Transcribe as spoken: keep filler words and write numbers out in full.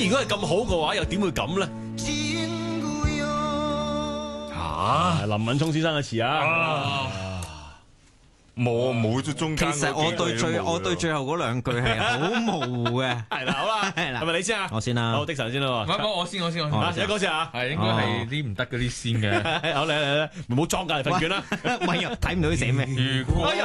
如果係咁好嘅話，又點會咁咧？ 嚇， 林敏聰先生嘅詞啊！ 冇冇咗中間嗰幾句。 其實我對最我對最後嗰兩句係好模糊嘅。 係啦，好啦， 係啦係咪你先啊？ 我先啦。 好，的神先啦唔係唔係，我先我先我喎。 先。 啊，一個先啊。 係應該係啲唔得嗰啲先嘅。 好嚟嚟嚟，唔好裝隔離份卷啦。 唔係啊，睇唔到佢寫咩。 如果